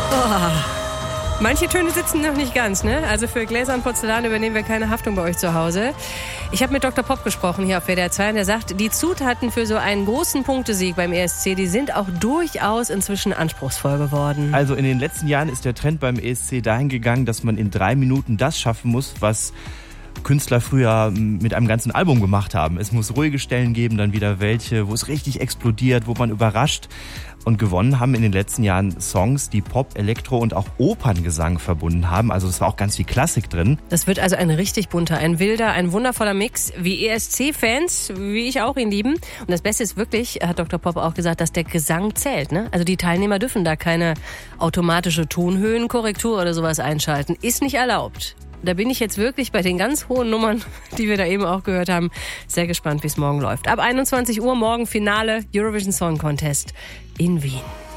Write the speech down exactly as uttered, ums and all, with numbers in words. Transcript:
Oh. Manche Töne sitzen noch nicht ganz, ne? Also für Gläser und Porzellan übernehmen wir keine Haftung bei euch zu Hause. Ich habe mit Doktor Pop gesprochen hier auf W D R zwei und der sagt, die Zutaten für so einen großen Punktesieg beim E S C, die sind auch durchaus inzwischen anspruchsvoll geworden. Also in den letzten Jahren ist der Trend beim E S C dahin gegangen, dass man in drei Minuten das schaffen muss, was Künstler früher mit einem ganzen Album gemacht haben. Es muss ruhige Stellen geben, dann wieder welche, wo es richtig explodiert, wo man überrascht. Und gewonnen haben in den letzten Jahren Songs, die Pop, Elektro und auch Operngesang verbunden haben. Also es war auch ganz viel Klassik drin. Das wird also ein richtig bunter, ein wilder, ein wundervoller Mix, wie E S C-Fans, wie ich auch ihn lieben. Und das Beste ist wirklich, hat Doktor Pop auch gesagt, dass der Gesang zählt. Ne? Also die Teilnehmer dürfen da keine automatische Tonhöhenkorrektur oder sowas einschalten. Ist nicht erlaubt. Da bin ich jetzt wirklich bei den ganz hohen Nummern, die wir da eben auch gehört haben, sehr gespannt, wie es morgen läuft. Ab einundzwanzig Uhr morgen Finale Eurovision Song Contest in Wien.